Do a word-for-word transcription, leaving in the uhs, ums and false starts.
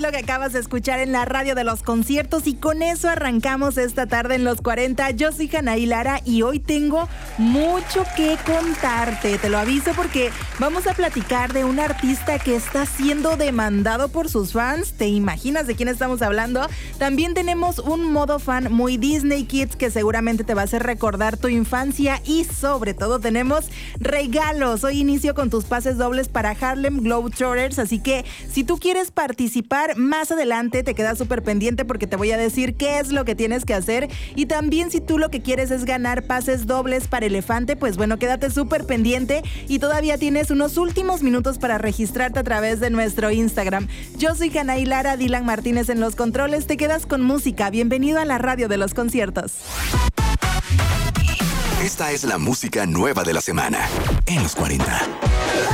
Lo que acabas de escuchar en la radio de los conciertos, y con eso arrancamos esta tarde en los cuarenta. Yo soy Anaí Lara y hoy tengo mucho que contarte. Te lo aviso porque vamos a platicar de un artista que está siendo demandado por sus fans. ¿Te imaginas de quién estamos hablando? También tenemos un modo fan muy Disney Kids que seguramente te va a hacer recordar tu infancia, y sobre todo tenemos regalos. Hoy inicio con tus pases dobles para Harlem Globetrotters, así que si tú quieres participar, más adelante te quedas súper pendiente porque te voy a decir qué es lo que tienes que hacer. Y también si tú lo que quieres es ganar pases dobles para Elefante, pues bueno, quédate súper pendiente y todavía tienes unos últimos minutos para registrarte a través de nuestro Instagram. Yo soy Anaí Lara, Dylan Martínez en los controles. Te quedas con música. Bienvenido a la radio de los conciertos. Esta es la música nueva de la semana en los cuarenta.